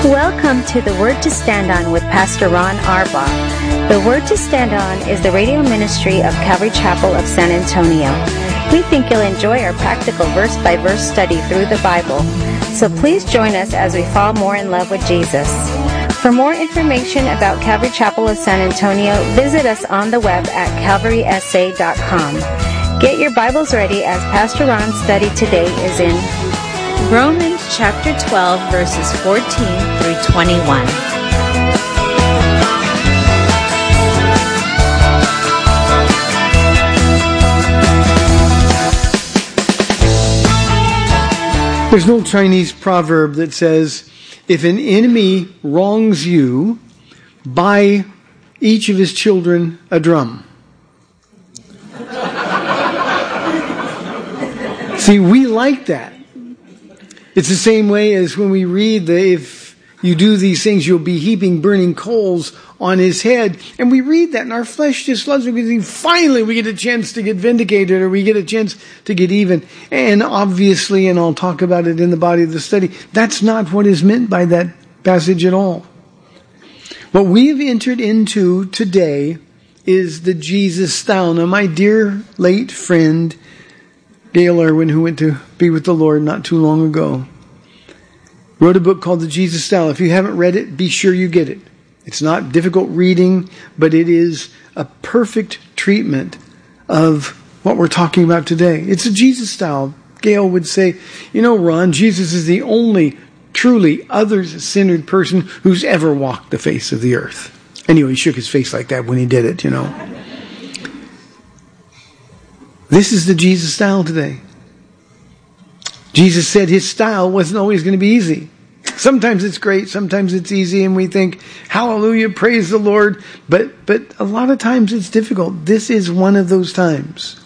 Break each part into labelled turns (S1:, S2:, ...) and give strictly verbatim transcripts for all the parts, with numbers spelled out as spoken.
S1: Welcome to The Word to Stand On with Pastor Ron Arbaugh. The Word to Stand On is the radio ministry of Calvary Chapel of San Antonio. We think you'll enjoy our practical verse-by-verse study through the Bible. So please join us as we fall more in love with Jesus. For more information about Calvary Chapel of San Antonio, visit us on the web at calvary s a dot com. Get your Bibles ready as Pastor Ron's study today is in Romans chapter twelve, verses fourteen through twenty-one.
S2: There's an old Chinese proverb that says, if an enemy wrongs you, buy each of his children a drum. See, we like that. It's the same way as when we read that if you do these things, you'll be heaping burning coals on his head. And we read that and our flesh just loves it. We think, finally we get a chance to get vindicated, or we get a chance to get even. And obviously, and I'll talk about it in the body of the study, that's not what is meant by that passage at all. What we've entered into today is the Jesus style. Now, my dear late friend, Gail Irwin, who went to be with the Lord not too long ago, wrote a book called The Jesus Style. If you haven't read it, be sure you get it. It's not difficult reading, but it is a perfect treatment of what we're talking about today. It's a Jesus style. Gail would say, you know, Ron, Jesus is the only truly others-centered person who's ever walked the face of the earth. Anyway, he shook his face like that when he did it, you know. This is the Jesus style today. Jesus said his style wasn't always going to be easy. Sometimes it's great, sometimes it's easy, and we think, hallelujah, praise the Lord. But but a lot of times it's difficult. This is one of those times.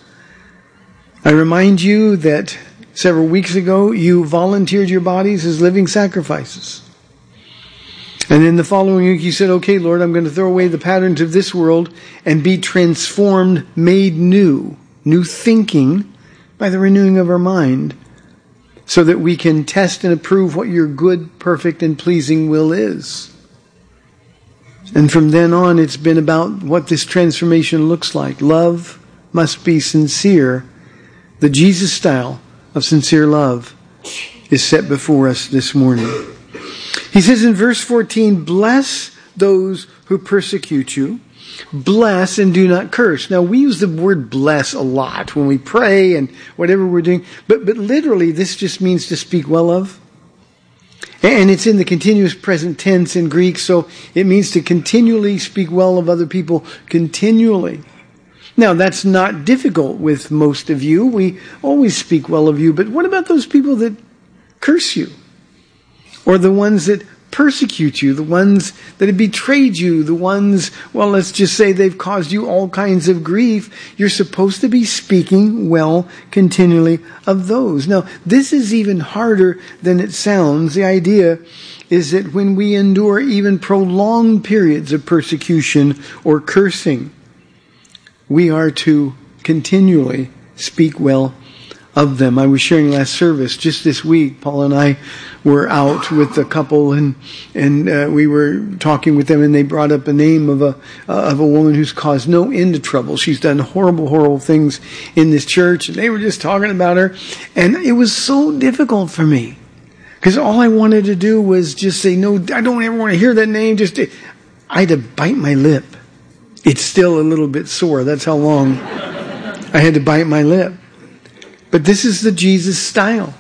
S2: I remind you that several weeks ago, you volunteered your bodies as living sacrifices. And then the following week you said, okay, Lord, I'm going to throw away the patterns of this world and be transformed, made new. New thinking by the renewing of our mind, so that we can test and approve what your good, perfect, and pleasing will is. And from then on, it's been about what this transformation looks like. Love must be sincere. The Jesus style of sincere love is set before us this morning. He says in verse fourteen, bless those who persecute you. Bless and do not curse. Now, we use the word bless a lot when we pray and whatever we're doing. But, but literally, this just means to speak well of. And it's in the continuous present tense in Greek, so it means to continually speak well of other people continually. Now, that's not difficult with most of you. We always speak well of you. But what about those people that curse you? Or the ones that persecute you, the ones that have betrayed you, the ones, well, let's just say they've caused you all kinds of grief. You're supposed to be speaking well continually of those. Now, this is even harder than it sounds. The idea is that when we endure even prolonged periods of persecution or cursing, we are to continually speak well of them. I was sharing last service just this week. Paul and I were out with a couple, and and uh, we were talking with them, and they brought up a name of a uh, of a woman who's caused no end of trouble. She's done horrible, horrible things in this church, and they were just talking about her, and it was so difficult for me because all I wanted to do was just say, no, I don't ever want to hear that name. Just to, I had to bite my lip. It's still a little bit sore. That's how long I had to bite my lip. But this is the Jesus style.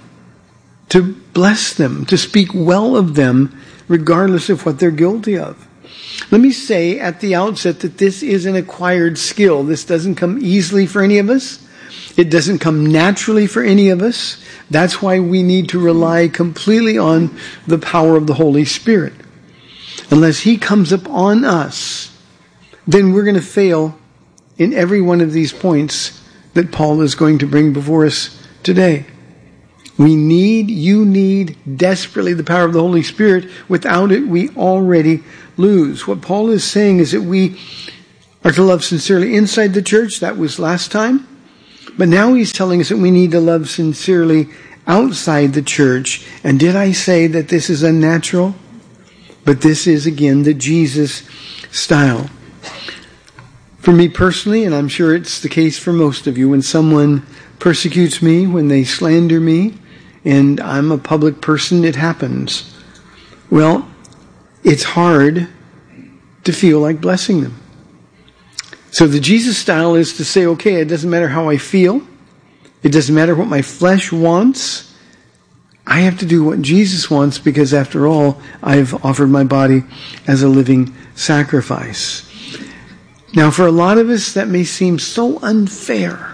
S2: To bless them, to speak well of them, regardless of what they're guilty of. Let me say at the outset that this is an acquired skill. This doesn't come easily for any of us. It doesn't come naturally for any of us. That's why we need to rely completely on the power of the Holy Spirit. Unless He comes up on us, then we're going to fail in every one of these points that Paul is going to bring before us today. We need, you need desperately the power of the Holy Spirit. Without it, we already lose. What Paul is saying is that we are to love sincerely inside the church. That was last time. But now he's telling us that we need to love sincerely outside the church. And did I say that this is unnatural? But this is, again, the Jesus style. For me personally, and I'm sure it's the case for most of you, when someone persecutes me, when they slander me, and I'm a public person, it happens. Well, it's hard to feel like blessing them. So the Jesus style is to say, okay, it doesn't matter how I feel. It doesn't matter what my flesh wants. I have to do what Jesus wants, because after all, I've offered my body as a living sacrifice. Now, for a lot of us, that may seem so unfair.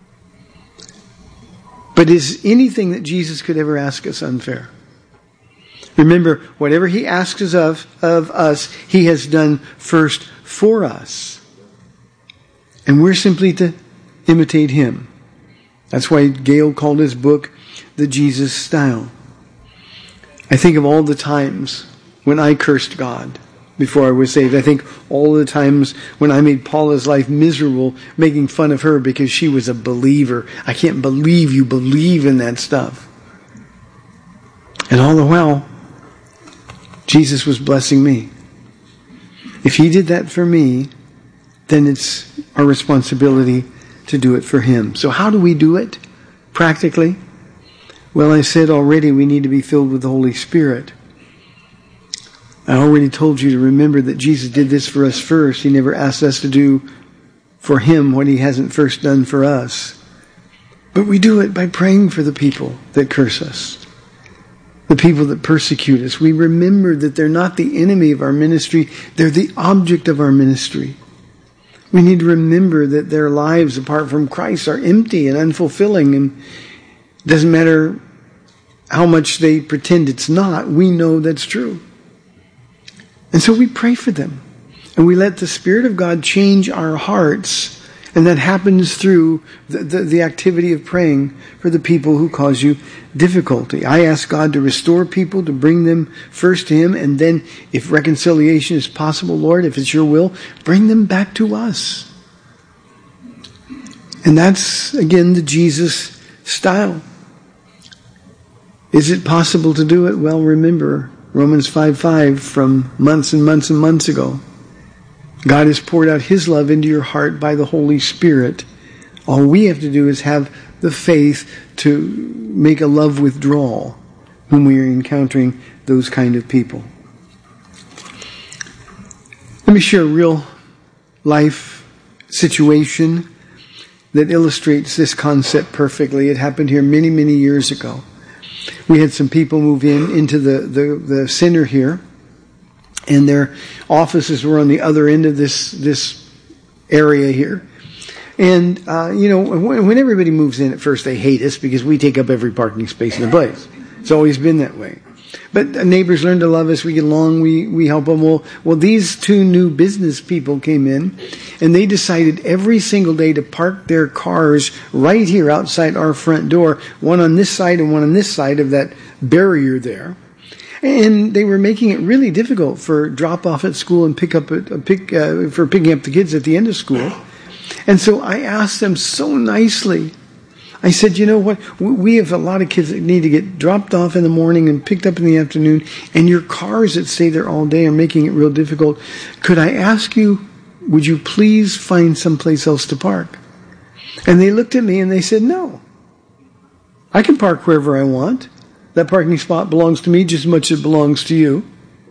S2: But is anything that Jesus could ever ask us unfair? Remember, whatever he asks us of, of us, he has done first for us. And we're simply to imitate him. That's why Gail called his book The Jesus Style. I think of all the times when I cursed God before I was saved. I think all the times when I made Paula's life miserable, making fun of her because she was a believer. I can't believe you believe in that stuff. And all the while, Jesus was blessing me. If he did that for me, then it's our responsibility to do it for him. So how do we do it practically? Well, I said already we need to be filled with the Holy Spirit. I already told you to remember that Jesus did this for us first. He never asked us to do for him what he hasn't first done for us. But we do it by praying for the people that curse us, the people that persecute us. We remember that they're not the enemy of our ministry. They're the object of our ministry. We need to remember that their lives apart from Christ are empty and unfulfilling, and it doesn't matter how much they pretend it's not. We know that's true. And so we pray for them, and we let the Spirit of God change our hearts, and that happens through the, the, the activity of praying for the people who cause you difficulty. I ask God to restore people, to bring them first to him, and then if reconciliation is possible, Lord, if it's your will, bring them back to us. And that's, again, the Jesus style. Is it possible to do it? Well, remember Romans five five from months and months and months ago. God has poured out his love into your heart by the Holy Spirit. All we have to do is have the faith to make a love withdrawal when we are encountering those kind of people. Let me share a real life situation that illustrates this concept perfectly. It happened here many, many years ago. We had some people move in into the, the, the center here, and their offices were on the other end of this this area here. And, uh, you know, when, when everybody moves in at first, they hate us because we take up every parking space in the place. It's always been that way. But neighbors learn to love us. We get along. We, we help them. Well, well, these two new business people came in, and they decided every single day to park their cars right here outside our front door, one on this side and one on this side of that barrier there. And they were making it really difficult for drop off at school and pick up at, pick uh, for picking up the kids at the end of school. And so I asked them so nicely. I said, you know what? We have a lot of kids that need to get dropped off in the morning and picked up in the afternoon, and your cars that stay there all day are making it real difficult. Could I ask you, would you please find someplace else to park? And they looked at me and they said, no. I can park wherever I want. That parking spot belongs to me just as much as it belongs to you.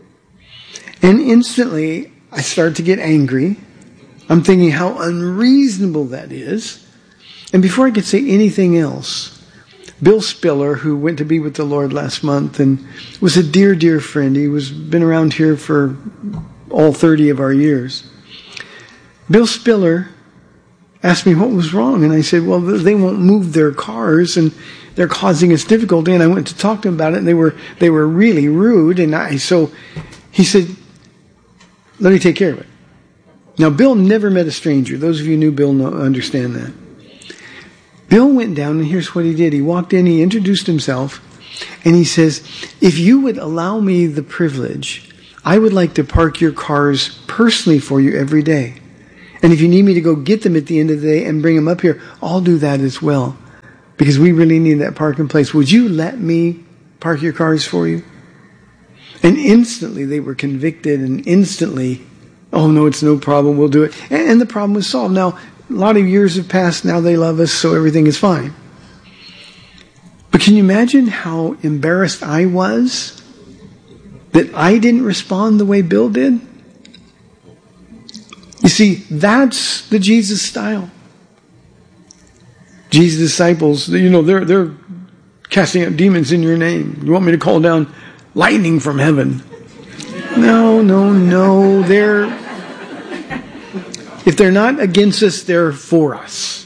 S2: And instantly, I start to get angry. I'm thinking how unreasonable that is. And before I could say anything else, Bill Spiller, who went to be with the Lord last month and was a dear, dear friend. He was been around here for all thirty of our years. Bill Spiller asked me what was wrong. And I said, well, they won't move their cars and they're causing us difficulty. And I went to talk to them about it, and they were they were really rude. And I so he said, let me take care of it. Now, Bill never met a stranger. Those of you who knew Bill know, understand that. Bill went down, and here's what he did. He walked in, he introduced himself, and he says, if you would allow me the privilege, I would like to park your cars personally for you every day. And if you need me to go get them at the end of the day and bring them up here, I'll do that as well. Because we really need that parking place. Would you let me park your cars for you? And instantly they were convicted, and instantly, oh no, it's no problem, we'll do it. And, and the problem was solved. Now, a lot of years have passed, now they love us, so everything is fine. But can you imagine how embarrassed I was that I didn't respond the way Bill did? You see, that's the Jesus style. Jesus' disciples, you know, they're they're casting out demons in your name. You want me to call down lightning from heaven? No, no, no. They're if they're not against us, they're for us.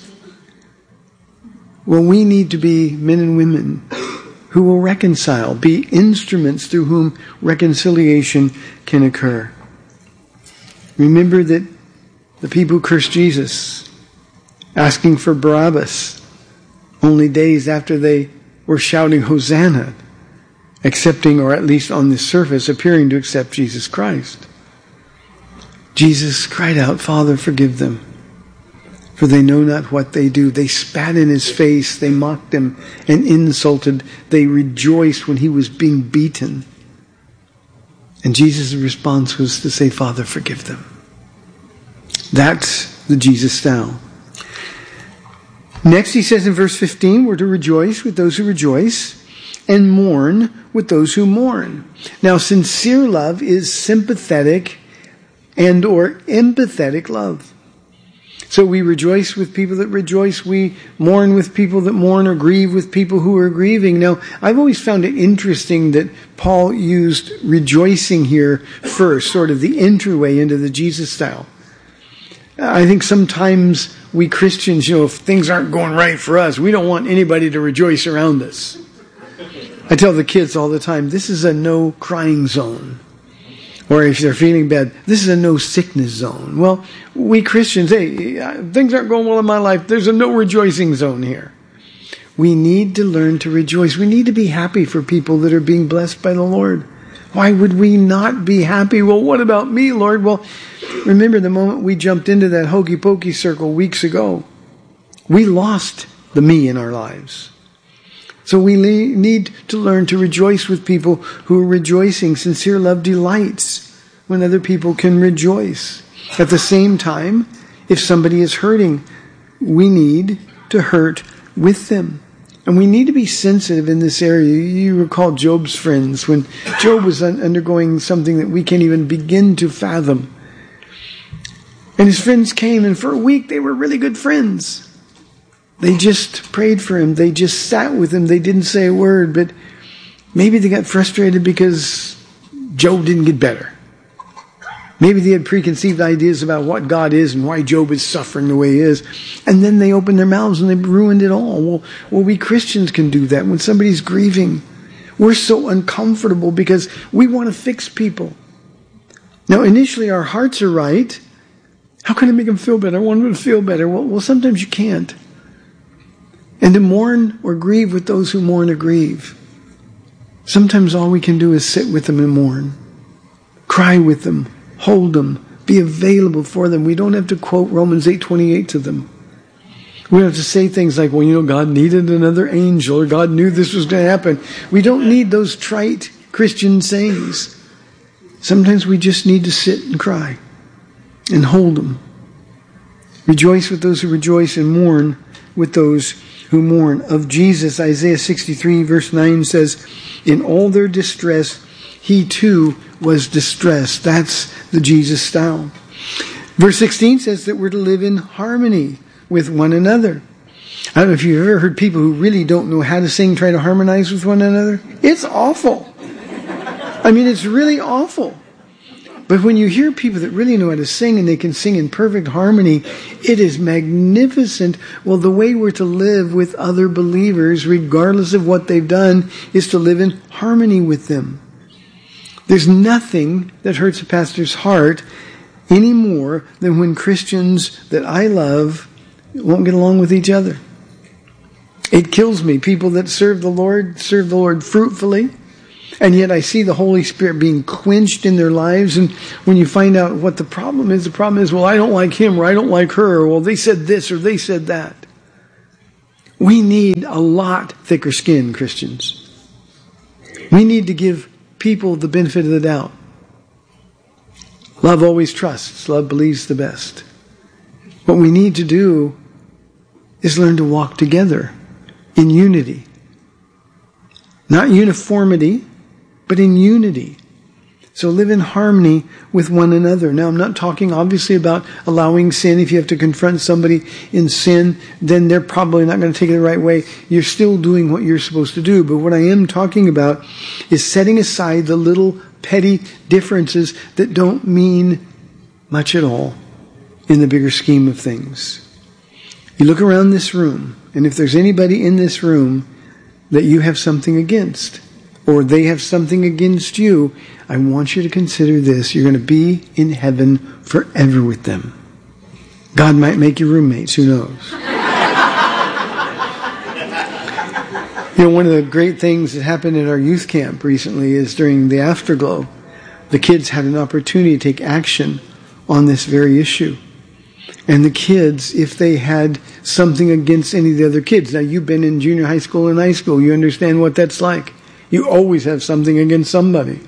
S2: Well, we need to be men and women who will reconcile, be instruments through whom reconciliation can occur. Remember that the people who cursed Jesus, asking for Barabbas, only days after they were shouting Hosanna, accepting, or at least on the surface, appearing to accept Jesus Christ. Jesus cried out, Father, forgive them, for they know not what they do. They spat in his face, they mocked him and insulted. They rejoiced when he was being beaten. And Jesus' response was to say, Father, forgive them. That's the Jesus style. Next, he says in verse fifteen, we're to rejoice with those who rejoice and mourn with those who mourn. Now, sincere love is sympathetic and or empathetic love. So we rejoice with people that rejoice. We mourn with people that mourn, or grieve with people who are grieving. Now, I've always found it interesting that Paul used rejoicing here first, sort of the entryway into the Jesus style. I think sometimes we Christians, you know, if things aren't going right for us, we don't want anybody to rejoice around us. I tell the kids all the time, this is a no crying zone. Or if they're feeling bad, this is a no sickness zone. Well, we Christians, hey, things aren't going well in my life. There's a no rejoicing zone here. We need to learn to rejoice. We need to be happy for people that are being blessed by the Lord. Why would we not be happy? Well, what about me, Lord? Well, remember the moment we jumped into that hokey pokey circle weeks ago. We lost the me in our lives. So we need to learn to rejoice with people who are rejoicing. Sincere love delights when other people can rejoice. At the same time, if somebody is hurting, we need to hurt with them. And we need to be sensitive in this area. You recall Job's friends when Job was undergoing something that we can't even begin to fathom. And his friends came, and for a week they were really good friends. They just prayed for him. They just sat with him. They didn't say a word, but maybe they got frustrated because Job didn't get better. Maybe they had preconceived ideas about what God is and why Job is suffering the way he is. And then they opened their mouths and they ruined it all. Well, well, we Christians can do that when somebody's grieving. We're so uncomfortable because we want to fix people. Now, initially our hearts are right. How can I make them feel better? I want them to feel better. Well, well, sometimes you can't. And to mourn or grieve with those who mourn or grieve. Sometimes all we can do is sit with them and mourn. Cry with them. Hold them. Be available for them. We don't have to quote Romans eight twenty-eight to them. We don't have to say things like, well, you know, God needed another angel, or God knew this was going to happen. We don't need those trite Christian sayings. Sometimes we just need to sit and cry and hold them. Rejoice with those who rejoice and mourn with those who mourn. Of Jesus, Isaiah sixty-three verse nine says, in all their distress, he too was distressed. That's the Jesus style. Verse sixteen says that we're to live in harmony with one another. I don't know if you've ever heard people who really don't know how to sing try to harmonize with one another. It's awful. I mean, it's really awful. But when you hear people that really know how to sing and they can sing in perfect harmony, it is magnificent. Well, the way we're to live with other believers, regardless of what they've done, is to live in harmony with them. There's nothing that hurts a pastor's heart any more than when Christians that I love won't get along with each other. It kills me. People that serve the Lord, serve the Lord fruitfully, and yet I see the Holy Spirit being quenched in their lives. And when you find out what the problem is, the problem is, well, I don't like him, or I don't like her, or well, they said this, or they said that. We need a lot thicker skin, Christians. We need to give people the benefit of the doubt. Love always trusts. Love believes the best. What we need to do is learn to walk together in unity. Not uniformity, but in unity. So live in harmony with one another. Now, I'm not talking obviously about allowing sin. If you have to confront somebody in sin, then they're probably not going to take it the right way. You're still doing what you're supposed to do. But what I am talking about is setting aside the little petty differences that don't mean much at all in the bigger scheme of things. You look around this room, and if there's anybody in this room that you have something against, or they have something against you, I want you to consider this. You're going to be in heaven forever with them. God might make you roommates. Who knows? You know, one of the great things that happened at our youth camp recently is during the Afterglow, the kids had an opportunity to take action on this very issue. And the kids, if they had something against any of the other kids, now you've been in junior high school and high school, you understand what that's like. You always have something against somebody.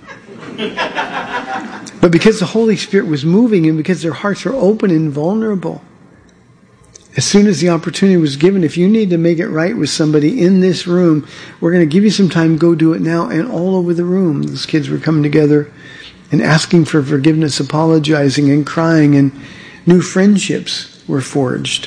S2: But because the Holy Spirit was moving and because their hearts were open and vulnerable, as soon as the opportunity was given, if you need to make it right with somebody in this room, we're going to give you some time, go do it now. And all over the room, those kids were coming together and asking for forgiveness, apologizing and crying, and new friendships were forged.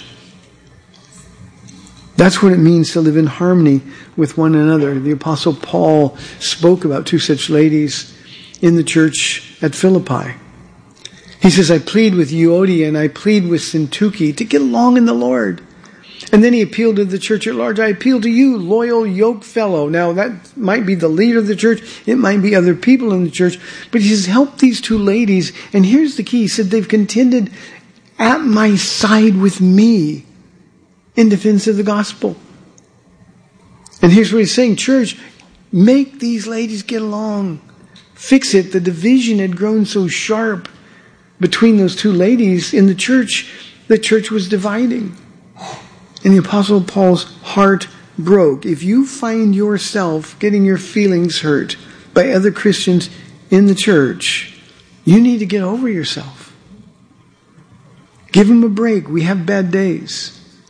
S2: That's what it means to live in harmony with one another. The Apostle Paul spoke about two such ladies in the church at Philippi. He says, I plead with Euodia and I plead with Syntyche to get along in the Lord. And then he appealed to the church at large. I appeal to you, loyal yoke fellow. Now that might be the leader of the church. It might be other people in the church. But he says, help these two ladies. And here's the key. He said, they've contended at my side with me in defense of the gospel. And here's what he's saying, church, make these ladies get along. Fix it. The division had grown so sharp between those two ladies in the church. The church was dividing. And the Apostle Paul's heart broke. If you find yourself getting your feelings hurt by other Christians in the church, you need to get over yourself. Give them a break. We have bad days.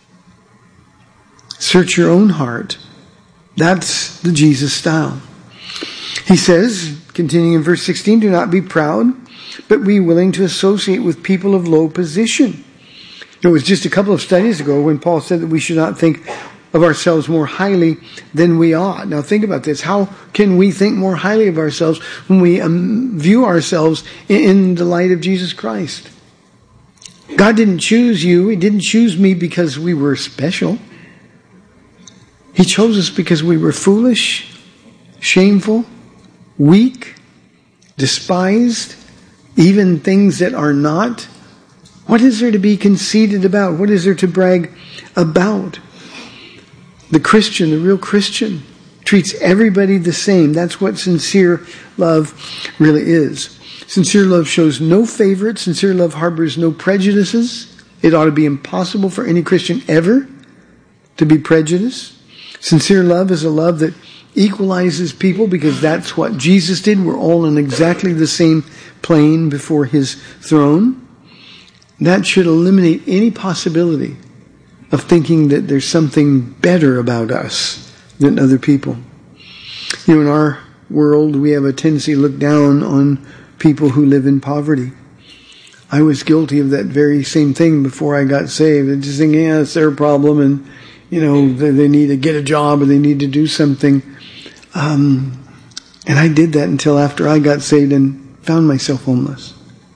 S2: Search your own heart. That's the Jesus style. He says, continuing in verse sixteen, do not be proud, but be willing to associate with people of low position. It was just a couple of studies ago when Paul said that we should not think of ourselves more highly than we ought. Now think about this. How can we think more highly of ourselves when we um, view ourselves in, in the light of Jesus Christ? God didn't choose you. He didn't choose me because we were special. He chose us because we were foolish, shameful, weak, despised, even things that are not. What is there to be conceited about? What is there to brag about? The Christian, the real Christian, treats everybody the same. That's what sincere love really is. Sincere love shows no favorites. Sincere love harbors no prejudices. It ought to be impossible for any Christian ever to be prejudiced. Sincere love is a love that equalizes people because that's what Jesus did. We're all on exactly the same plane before his throne. That should eliminate any possibility of thinking that there's something better about us than other people. You know, in our world, we have a tendency to look down on people who live in poverty. I was guilty of that very same thing before I got saved. I just think, yeah, it's their problem, and you know, they, they need to get a job or they need to do something. Um, and I did that until after I got saved and found myself homeless.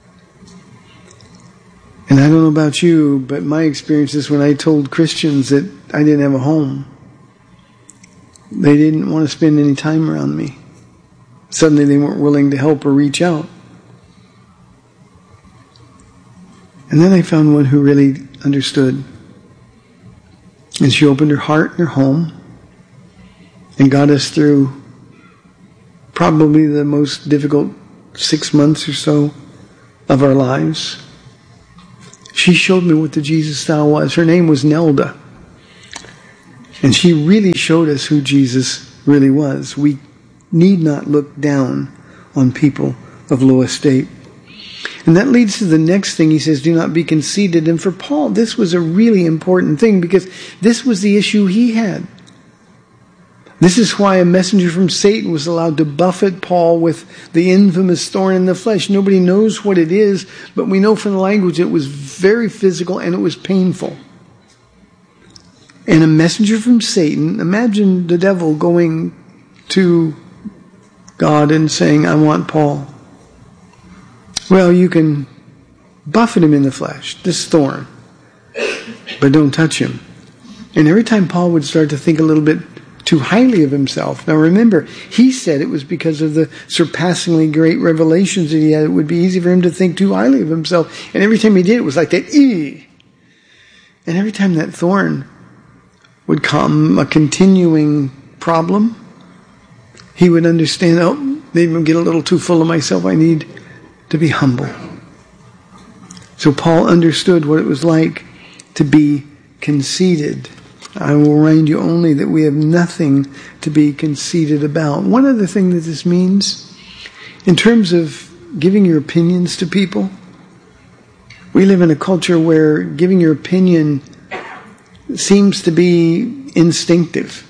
S2: And I don't know about you, but my experience is when I told Christians that I didn't have a home, they didn't want to spend any time around me. Suddenly they weren't willing to help or reach out. And then I found one who really understood. And she opened her heart and her home and got us through probably the most difficult six months or so of our lives. She showed me what the Jesus style was. Her name was Nelda. And she really showed us who Jesus really was. We need not look down on people of low estate. And that leads to the next thing. He says, do not be conceited. And for Paul, this was a really important thing because this was the issue he had. This is why a messenger from Satan was allowed to buffet Paul with the infamous thorn in the flesh. Nobody knows what it is, but we know from the language it was very physical and it was painful. And a messenger from Satan, imagine the devil going to God and saying, I want Paul. Well, you can buffet him in the flesh, this thorn, but don't touch him. And every time Paul would start to think a little bit too highly of himself. Now remember, he said it was because of the surpassingly great revelations that he had. It would be easy for him to think too highly of himself. And every time he did, it was like that, ee. And every time that thorn would come, a continuing problem, he would understand, oh, maybe I'm getting a little too full of myself. I need to be humble. So Paul understood what it was like to be conceited. I will remind you only that we have nothing to be conceited about. One other thing that this means, in terms of giving your opinions to people, we live in a culture where giving your opinion seems to be instinctive.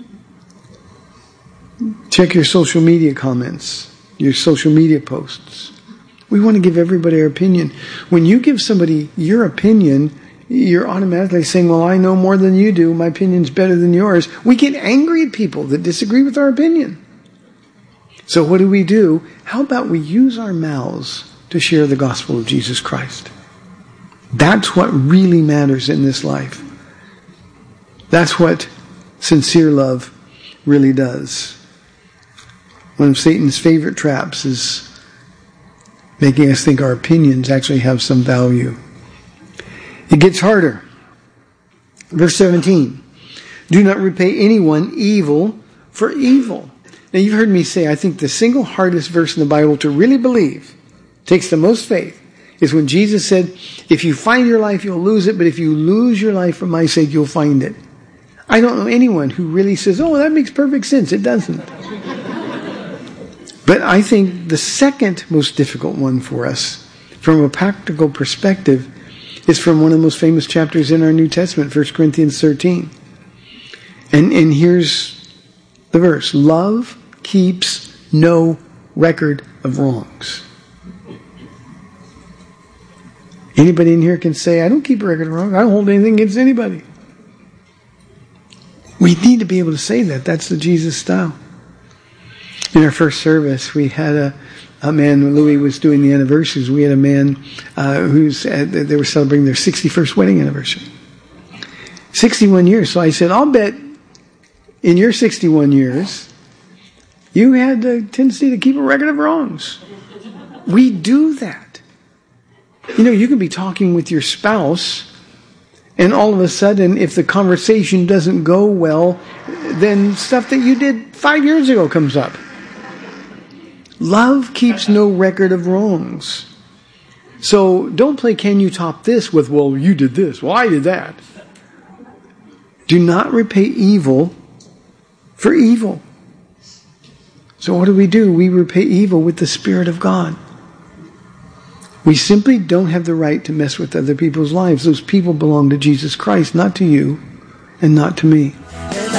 S2: Check your social media comments, your social media posts. We want to give everybody our opinion. When you give somebody your opinion, you're automatically saying, well, I know more than you do. My opinion's better than yours. We get angry at people that disagree with our opinion. So what do we do? How about we use our mouths to share the gospel of Jesus Christ? That's what really matters in this life. That's what sincere love really does. One of Satan's favorite traps is making us think our opinions actually have some value. It gets harder. Verse seventeen. Do not repay anyone evil for evil. Now you've heard me say, I think the single hardest verse in the Bible to really believe, takes the most faith, is when Jesus said, if you find your life, you'll lose it, but if you lose your life for my sake, you'll find it. I don't know anyone who really says, oh, that makes perfect sense. It doesn't. But I think the second most difficult one for us, from a practical perspective, is from one of the most famous chapters in our New Testament, First Corinthians thirteen. And, and here's the verse. Love keeps no record of wrongs. Anybody in here can say, I don't keep a record of wrongs. I don't hold anything against anybody. We need to be able to say that. That's the Jesus style. In our first service, we had a, a man, when Louis was doing the anniversaries, we had a man uh, who's, uh, they were celebrating their sixty-first wedding anniversary. sixty-one years. So I said, I'll bet in your sixty-one years, you had the tendency to keep a record of wrongs. We do that. You know, you can be talking with your spouse, and all of a sudden, if the conversation doesn't go well, then stuff that you did five years ago comes up. Love keeps no record of wrongs. So don't play can you top this with, well, you did this, well, I did that. Do not repay evil for evil. So what do we do? We repay evil with the Spirit of God. We simply don't have the right to mess with other people's lives. Those people belong to Jesus Christ, not to you and not to me.